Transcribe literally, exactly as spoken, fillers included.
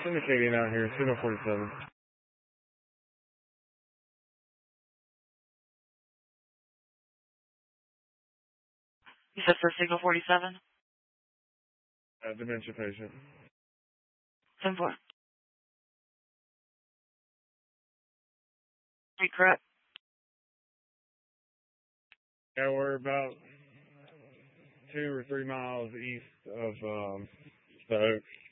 syndicating out here, Signal forty-seven. You said for Signal forty-seven? Uh, dementia patient. ten four. Are you correct? Yeah, we're about two or three miles east of um, the Oaks.